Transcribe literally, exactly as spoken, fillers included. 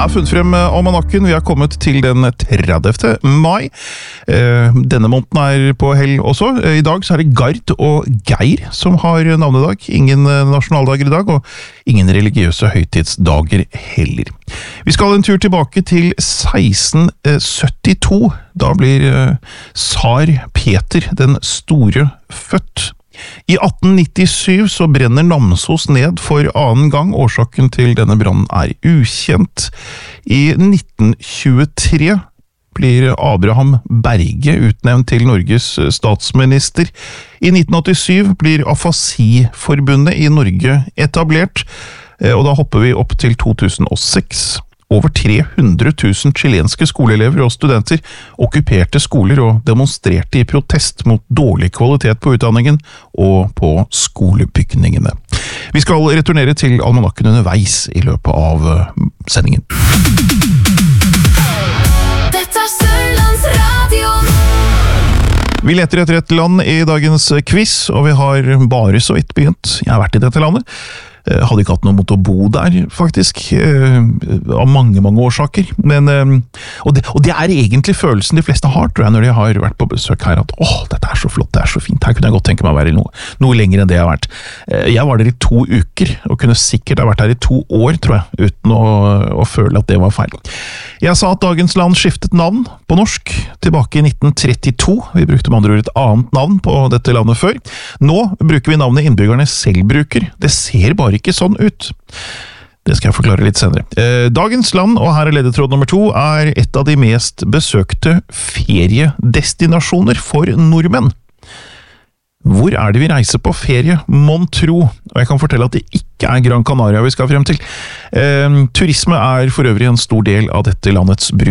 Jeg har funnet frem almanakken. Vi har kommet til den tredivte mai. Denne måneden er på hell også. I dag så er det Gard og Geir som har navnedag. Ingen nasjonaldager i dag, og ingen religiøse høytidsdager heller. Vi skal en tur tilbake til seksten syttito. Da blir tsar Peter den store født. I atten nittisju så brenner Namsos ned for annen gang. Årsaken til denne brannen er ukjent. I nitten tjuetre blir Abraham Berge utnevnt til Norges statsminister. I nitten åttisyv blir Afasi-forbundet i Norge etablert, og da hopper vi opp til to tusen og seks. Over tre hundre tusen chilenske skoleelever og studenter okkuperte skoler og demonstrerte i protest mot dårlig kvalitet på utdanningen og på skolebygningene. Vi skal returnere til almanakken underveis i løpet av sendingen. Dette er Sørlandsradion. Vi leter etter et land i dagens quiz, og vi har bare så vidt begynt. Jeg har vært i dette landet. Hadde ikke hatt noe mot å bo der, faktisk, av mange, mange årsaker. Men, og, det, og det er egentlig følelsen de fleste har, tror jeg, når de har vært på besøk her, at åh, dette er så flott, det er så fint, her kunne jeg godt tenke meg å være noe, noe lenger enn det jeg har vært. Jeg var der i to uker, og kunne sikkert ha vært der i to år, tror jeg, uten å, å føle at det var feil. Jeg sa at dagens land skiftet navn på norsk tilbake i nitten trettito. Vi brukte med andre ord et annet navn på dette landet før. Nå bruker vi navnet innbyggerne selv bruker. Det ser bare ikke sånn ut. Det skal jeg forklare litt senere. Dagens land, og her er ledetråd nummer to, er et av de mest besøkte feriedestinasjoner for nordmenn. Hvor er det vi reiser på ferie, mon tro? Og jeg kan fortelle at det ikke er Gran Canaria vi skal frem til. Eh, turisme er for øvrig en stor del av dette landets